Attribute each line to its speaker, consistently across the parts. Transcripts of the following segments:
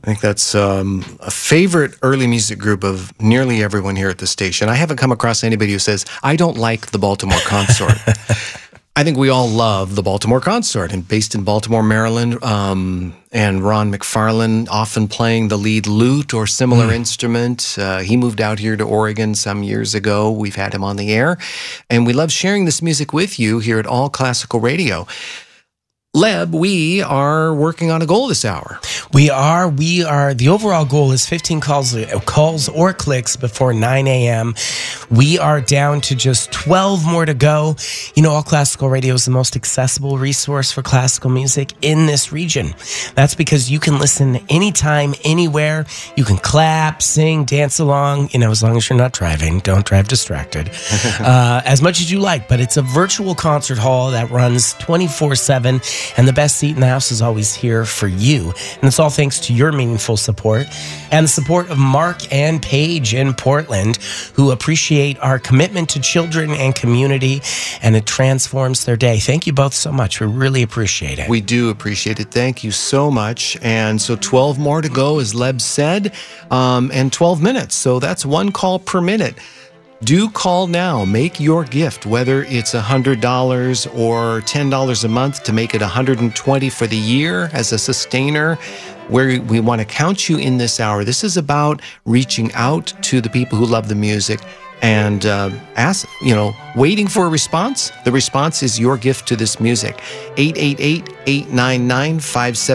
Speaker 1: I think that's a favorite early music group of nearly everyone here at the station. I haven't come across anybody who says, I don't like the Baltimore Consort. I think we all love the Baltimore Consort, and based in Baltimore, Maryland, and Ron McFarlane often playing the lead lute or similar instrument. He moved out here to Oregon some years ago. We've had him on the air, and we love sharing this music with you here at All Classical Radio. Leb, we are working on a goal this hour.
Speaker 2: We are. The overall goal is 15 calls or clicks before 9 a.m. We are down to just 12 more to go. You know, All Classical Radio is the most accessible resource for classical music in this region. That's because you can listen anytime, anywhere. You can clap, sing, dance along, as long as you're not driving. Don't drive distracted. As much as you like, but it's a virtual concert hall that runs 24/7. And the best seat in the house is always here for you. And it's all thanks to your meaningful support and the support of Mark and Paige in Portland, who appreciate our commitment to children and community, and it transforms their day. Thank you both so much. We really appreciate it.
Speaker 1: We do appreciate it. Thank you so much. And so 12 more to go, as Leb said, and 12 minutes. So that's one call per minute. Do call now. Make your gift, whether it's $100 or $10 a month, to make it $120 for the year as a sustainer, where we want to count you in this hour. This is about reaching out to the people who love the music and waiting for a response. The response is your gift to this music.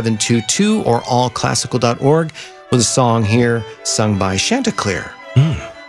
Speaker 1: 888-899-5722 or allclassical.org with a song here sung by Chanticleer.